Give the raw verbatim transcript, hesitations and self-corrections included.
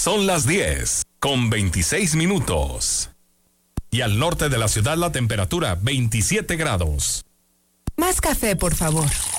Son las diez con veintiséis minutos. Y al norte de la ciudad la temperatura veintisiete grados. Más café, por favor.